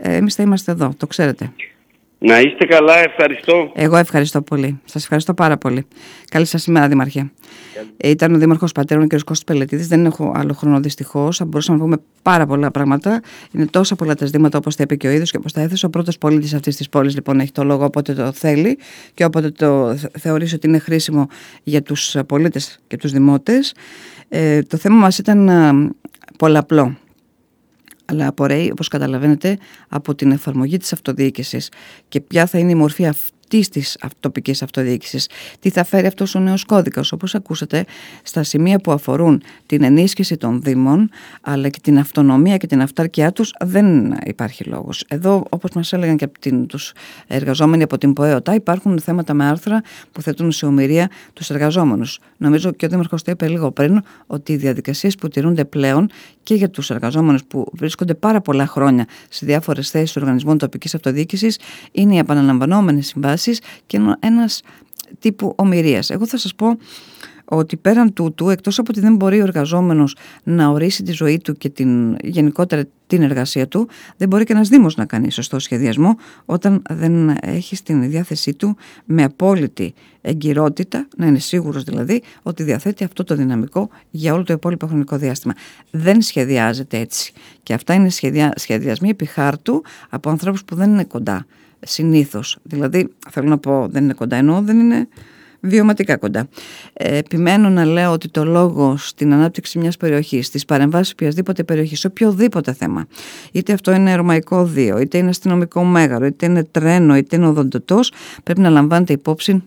εμείς θα είμαστε εδώ, το ξέρετε. Να είστε καλά, ευχαριστώ. Εγώ ευχαριστώ πολύ. Σας ευχαριστώ πάρα πολύ. Καλή σας ημέρα, Δήμαρχε. Ήταν ο Δήμαρχος Πατέρων, ο κ. Κώστας Πελετίδης. Δεν έχω άλλο χρόνο δυστυχώς. Θα μπορούσαμε να πούμε πάρα πολλά πράγματα. Είναι τόσα πολλά τα ζητήματα, όπως τα είπε και ο ίδιος και όπως τα έθεσε. Ο πρώτος πολίτης αυτής της πόλης, λοιπόν, έχει το λόγο όποτε το θέλει και όποτε το θεωρήσει ότι είναι χρήσιμο για τους πολίτες και τους δημότες. Το θέμα μας ήταν πολλαπλό, αλλά απορρέει, όπως καταλαβαίνετε, από την εφαρμογή της αυτοδιοίκησης και ποια θα είναι η μορφή αυτής της τοπικής αυτοδιοίκησης. Τι θα φέρει αυτός ο νέος κώδικας, όπως ακούσατε, στα σημεία που αφορούν την ενίσχυση των Δήμων, αλλά και την αυτονομία και την αυτάρκειά τους, δεν υπάρχει λόγος. Εδώ, όπως μας έλεγαν και τους εργαζόμενοι από την ΠΟΕΟΤΑ, υπάρχουν θέματα με άρθρα που θέτουν σε ομηρία τους εργαζόμενους. Νομίζω και ο Δήμαρχος το είπε λίγο πριν, ότι οι διαδικασίες που τηρούνται πλέον και για τους εργαζόμενους που βρίσκονται πάρα πολλά χρόνια σε διάφορες θέσεις οργανισμών τοπικής αυτοδιοίκησης είναι οι επαναλαμβανόμενες συμβάσεις και ένας τύπου ομηρίας. Εγώ θα σας πω ότι πέραν τούτου, εκτός από ότι δεν μπορεί ο εργαζόμενος να ορίσει τη ζωή του και γενικότερα την εργασία του, δεν μπορεί και ένας Δήμος να κάνει σωστό σχεδιασμό όταν δεν έχει στην διάθεσή του με απόλυτη εγκυρότητα, να είναι σίγουρος δηλαδή ότι διαθέτει αυτό το δυναμικό για όλο το υπόλοιπο χρονικό διάστημα. Δεν σχεδιάζεται έτσι. Και αυτά είναι σχεδιασμοί επί χάρτου από ανθρώπους που δεν είναι κοντά συνήθως. Δηλαδή, θέλω να πω, δεν είναι κοντά, ενώ δεν είναι βιωματικά κοντά. Επιμένω να λέω ότι το λόγο στην ανάπτυξη μιας περιοχής, στις παρεμβάσεις οποιασδήποτε περιοχής, σε οποιοδήποτε θέμα, είτε αυτό είναι ρωμαϊκό δίο, είτε είναι αστυνομικό μέγαρο, είτε είναι τρένο, είτε είναι οδοντοτός, πρέπει να λαμβάνεται υπόψη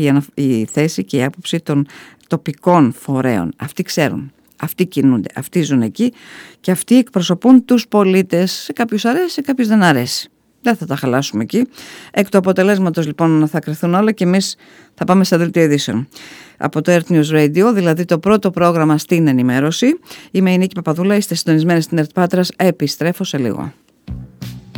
η θέση και η άποψη των τοπικών φορέων. Αυτοί ξέρουν, αυτοί κινούνται, αυτοί ζουν εκεί και αυτοί εκπροσωπούν τους πολίτες. Σε κάποιους αρέσει, σε κάποιους δεν αρέσει. Δεν θα τα χαλάσουμε εκεί. Εκ του αποτελέσματος, λοιπόν, θα κρυθούν όλα και εμείς θα πάμε στα δελτία ειδήσεων. Από το Earth News Radio, δηλαδή το πρώτο πρόγραμμα στην ενημέρωση. Είμαι η Νίκη Παπαδούλα, είστε συντονισμένοι στην Earth Πάτρας. Επιστρέφω σε λίγο.